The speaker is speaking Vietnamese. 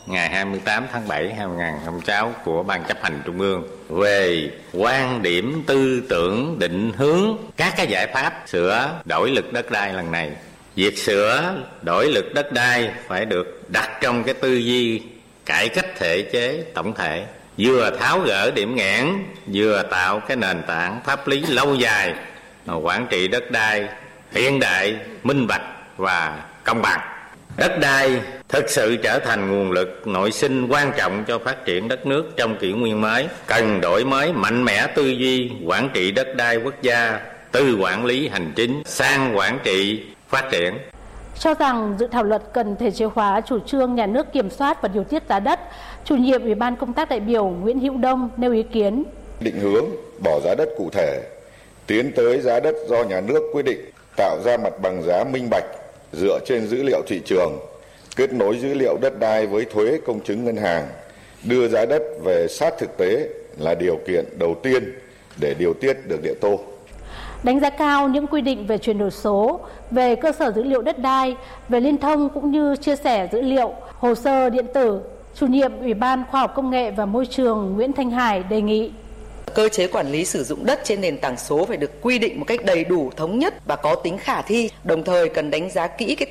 ngày 28 tháng 7 2006 của Ban Chấp hành Trung ương về quan điểm tư tưởng định hướng các cái giải pháp sửa đổi luật đất đai lần này. Việc sửa đổi luật đất đai phải được đặt trong cái tư duy cải cách thể chế tổng thể, vừa tháo gỡ điểm nghẽn, vừa tạo cái nền tảng pháp lý lâu dài, quản trị đất đai hiện đại, minh bạch và công bằng. Đất đai thực sự trở thành nguồn lực nội sinh quan trọng cho phát triển đất nước trong kỷ nguyên mới, cần đổi mới mạnh mẽ tư duy quản trị đất đai quốc gia từ quản lý hành chính sang quản trị phát triển. Cho rằng dự thảo luật cần thể chế hóa chủ trương nhà nước kiểm soát và điều tiết giá đất, chủ nhiệm Ủy ban Công tác đại biểu Nguyễn Hữu Đông nêu ý kiến. Định hướng bỏ giá đất cụ thể, tiến tới giá đất do nhà nước quyết định, tạo ra mặt bằng giá minh bạch dựa trên dữ liệu thị trường, kết nối dữ liệu đất đai với thuế công chứng ngân hàng, đưa giá đất về sát thực tế là điều kiện đầu tiên để điều tiết được địa tô. Đánh giá cao những quy định về chuyển đổi số, về cơ sở dữ liệu đất đai, về liên thông cũng như chia sẻ dữ liệu, hồ sơ điện tử, chủ nhiệm Ủy ban Khoa học Công nghệ và Môi trường Nguyễn Thanh Hải đề nghị cơ chế quản lý sử dụng đất trên nền tảng số phải được quy định một cách đầy đủ, thống nhất và có tính khả thi, đồng thời cần đánh giá kỹ cái